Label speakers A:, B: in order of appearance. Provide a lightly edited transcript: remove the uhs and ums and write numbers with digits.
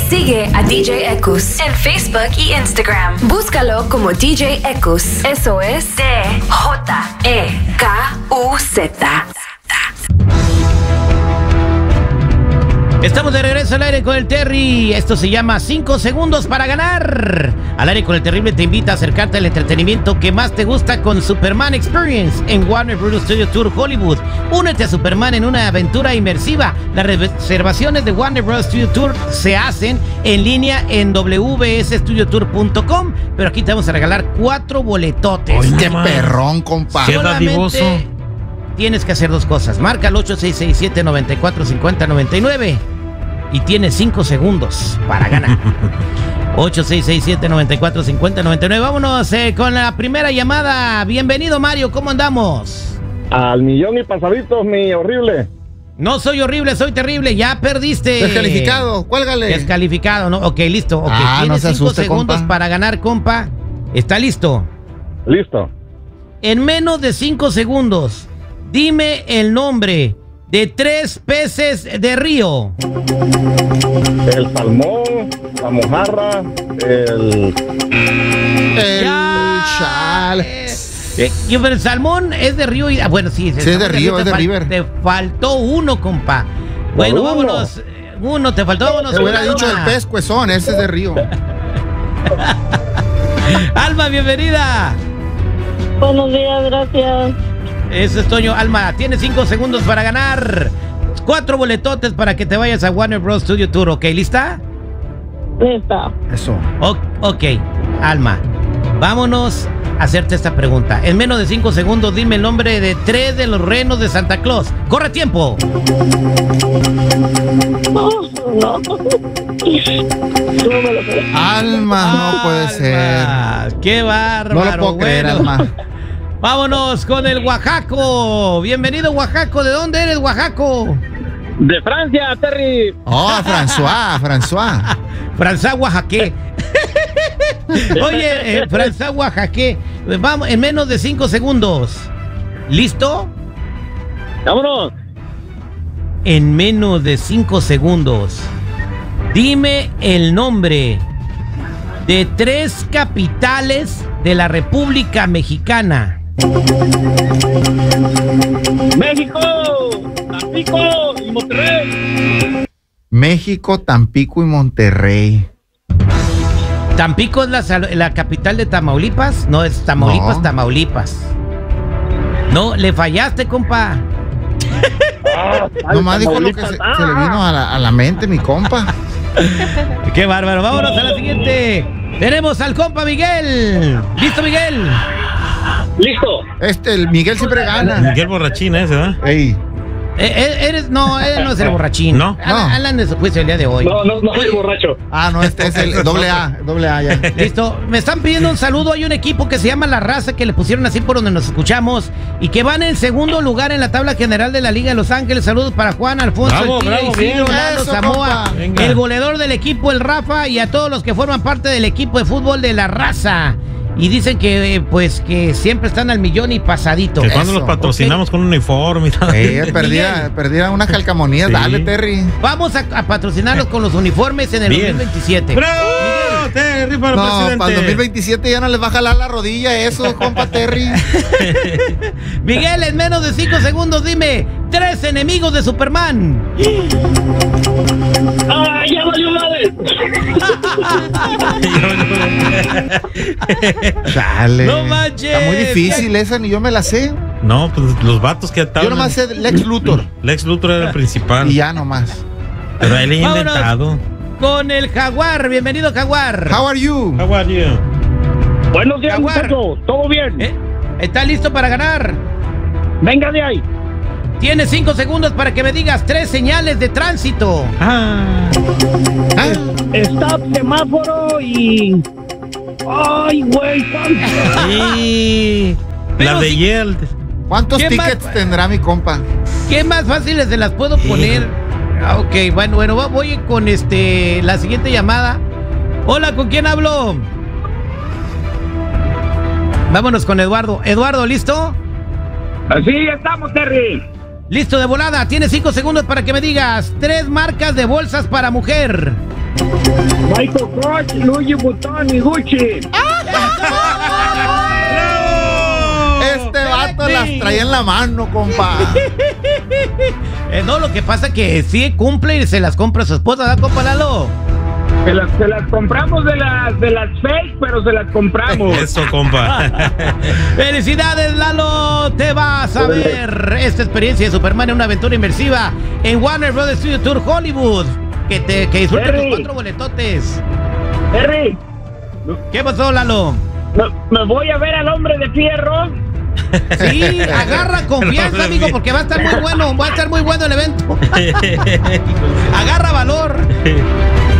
A: Sigue a DJ Ekus en Facebook y Instagram. Búscalo como DJ Ekus. Eso es DJEKUZ.
B: Estamos de regreso al aire con el Terry. Esto se llama 5 segundos para ganar. Al aire con el Terrible te invita a acercarte al entretenimiento que más te gusta con Superman Experience en Warner Bros. Studio Tour Hollywood. Únete a Superman en una aventura inmersiva. Las reservaciones de Warner Bros. Studio Tour se hacen en línea en wsstudiotour.com. Pero aquí te vamos a regalar 4 boletotes.
C: ¡Ay, qué perrón, compa!
D: ¡Qué dadivoso!
B: Tienes que hacer 2 cosas. Marca al 8667-945099 y tienes 5 segundos para ganar. 8667-945099. Vámonos con la primera llamada. Bienvenido, Mario. ¿Cómo andamos?
E: Al millón y pasaditos, mi horrible.
B: No soy horrible, soy terrible. Ya perdiste.
C: Descalificado, cuélgale.
B: Descalificado, ¿no? Ok, listo. Okay.
C: No
B: Tienes
C: se
B: 5
C: asuste,
B: segundos
C: compa.
B: para ganar, compa. ¿Está listo?
E: Listo.
B: En menos de 5 segundos, dime el nombre de 3 peces de río.
E: El salmón, la mojarra, el
C: chale.
B: Pero el salmón es de río y... bueno, sí.
C: Sí, es de río, es de river.
B: Te faltó uno, compa. Bueno,
E: uno.
B: vámonos. Uno, te faltó. Vámonos.
C: Te hubiera
B: Alma.
C: dicho el pez cuezón, ese es de río.
B: Alma, bienvenida.
F: Buenos días, gracias.
B: Eso es Toño. Alma, tienes 5 segundos para ganar 4 boletotes para que te vayas a Warner Bros. Studio Tour. ¿Ok? ¿Lista?
F: Lista.
C: Eso.
B: Ok, Alma, vámonos a hacerte esta pregunta. En menos de 5 segundos, dime el nombre de 3 de los renos de Santa Claus. ¡Corre tiempo!
F: No. No me lo creo.
C: Alma, no puede ser.
B: ¡Qué bárbaro!
C: No lo puedo creer,
B: Bueno,
C: Alma.
B: vámonos con el Oaxaco. Bienvenido, Oaxaco. ¿De dónde eres, Oaxaco?
E: de Francia, Terry.
C: Oh, François.
B: François Oaxaqué. Oye, François Oaxaqué. Vamos, en menos de 5 segundos. ¿Listo?
E: Vámonos.
B: En menos de 5 segundos. Dime el nombre de 3 capitales de la República Mexicana.
E: México, Tampico y Monterrey.
C: México, Tampico y Monterrey.
B: ¿Tampico es la capital de Tamaulipas? No, es Tamaulipas,
C: No.
B: Tamaulipas. No, le fallaste, compa.
C: Nomás dijo lo que se le vino a la mente, mi compa.
B: Qué bárbaro. Vámonos a la siguiente. Tenemos al compa Miguel. ¿Listo, Miguel?
E: Listo.
C: El Miguel siempre gana.
D: Miguel borrachín ese, ¿verdad?
C: Ey.
B: No, él no es el borrachín.
D: ¿No?
B: Hablan de su juicio el día de hoy.
E: No soy borracho.
C: Ah, no, este es el doble A ya.
B: Listo, me están pidiendo un saludo. Hay un equipo que se llama La Raza, que le pusieron así por donde nos escuchamos, y que van en segundo lugar en la tabla general de la Liga de Los Ángeles. Saludos para Juan, Alfonso,
D: Bravo,
B: el Tigre,
D: bravo,
B: Isidro,
D: bien.
B: Lalo,
C: Eso,
B: Samoa,
C: compa.
D: Venga.
B: el goleador del equipo, el Rafa, y a todos los que forman parte del equipo de fútbol de La Raza. Y dicen que pues que siempre están al millón y pasadito.
D: Que cuando
C: Eso,
D: los patrocinamos con un uniforme y tal.
C: Perdía unas calcamonías.
D: Sí.
C: Dale, Terry.
B: Vamos a patrocinarlos con los uniformes en el
D: Bien.
B: 2027.
D: ¡Bravo! Terry para
C: No,
D: presidente.
C: para el 2027 ya no les va a jalar la rodilla eso, compa Terry.
B: Miguel, en menos de 5 segundos, dime 3 enemigos de Superman.
E: ¡Ah, ya valió madre!
C: Dale.
B: No manches.
C: Está muy difícil esa, ni yo me la sé.
D: No, pues los vatos que ataban.
C: Yo nomás sé Lex Luthor.
D: Lex Luthor era el principal.
C: Y ya nomás.
D: Pero él ha
B: Vámonos.
D: inventado.
B: Con el Jaguar. Bienvenido, Jaguar.
C: How are you?
D: How are you?
E: Buenos días,
B: Jaguar.
E: muchachos. ¿Todo bien?
B: ¿Está listo para ganar?
E: Venga de ahí.
B: Tienes 5 segundos para que me digas 3 señales de tránsito.
C: Ah.
E: Stop, semáforo y... ¡Ay, güey!
D: Y
B: Pero
D: la de
B: sí-
D: Yale.
C: ¿Cuántos
B: ¿Qué
C: tickets
B: más?
C: tendrá mi compa?
B: ¿Qué más fáciles se las puedo poner? Ok, bueno, voy con la siguiente llamada. Hola, ¿con quién hablo? Vámonos con Eduardo. Eduardo, ¿listo?
E: Así estamos, Terry.
B: Listo de volada. Tienes 5 segundos para que me digas 3 marcas de bolsas para mujer.
E: Michael Kors, Louis Vuitton y Gucci.
C: Este vato las traía en la mano, compa.
B: No, lo que pasa que sí cumple y se las compra su esposa, ¿verdad, compa Lalo?
E: Se las compramos de las fake, pero se las compramos.
D: Eso, compa.
B: ¡Felicidades, Lalo! Te vas a ver esta experiencia de Superman en una aventura inmersiva en Warner Brothers Studio Tour Hollywood. Que disfruten tus 4 boletotes.
E: Terry,
B: ¿Qué pasó, Lalo?
E: me voy a ver al Hombre de Fierro.
B: Sí, agarra confianza, amigo, porque va a estar muy bueno el evento. Agarra valor.